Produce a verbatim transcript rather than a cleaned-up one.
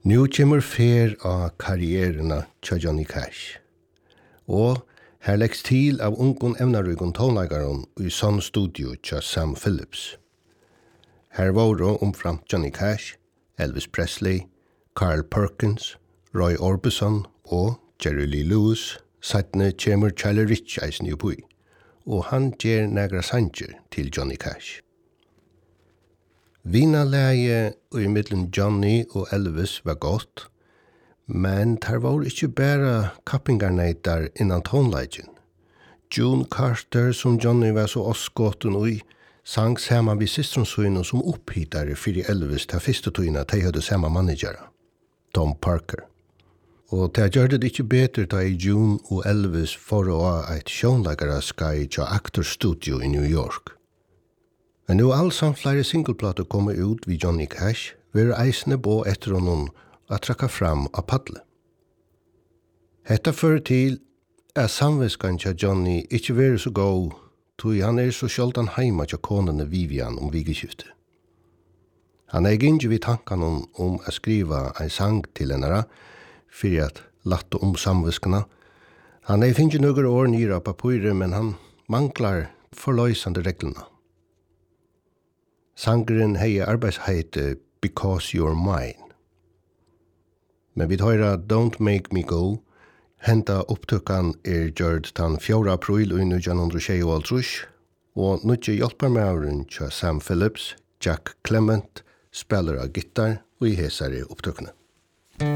Nu kommer fer av karriererna til Johnny Cash. Og her leggs til av ungon evnarøygon tonleikaren i sånn studio til Sam Phillips. Her var omframt Johnny Cash, Elvis Presley, Carl Perkins, Roy Orbison og Jerry Lee Lewis, sattne kommer Charlie Rich eisen i oppi, og han gjer negra sanger til Johnny Cash. Vinalæge i middelen Johnny og Elvis var godt, men der var ikke bare kappingarneitar innan tonleikin. June Carter, som Johnny var så oskåten ui, sang saman vid systronsøyne som opphittare fyrir Elvis til første tøyna de hadde samme managera, Tom Parker. Og det gjør det ikke bedre da i June og Elvis for å ha et sjånleggere skai til Actor Studio i New York. Men nu allsamt flere singleplater kommer ut vid Johnny Cash, vil eisene bo etter honom at trakka fram av paddle. Hetta fører til at samviskan til Johnny ikke vil så god, tog han er så sjoldan heima til konene Vivian om vigeskiftet. Han er ikke vid tankan om, om å skriva en sang til henne, for at latte om samviskana. Han er finnes noen år nyra på papyret, men han manglar forløysande reglene. Sangren hei arbeidsheite Because You're Mine. Men vi høyra Don't Make Me Go, henta opptøkkan er gjørt den fjorda april i nitjan tjueåtte, og nødje hjelparmævren til Sam Phillips, Jack Clement, spiller av gitar og i hesare opptøkkene.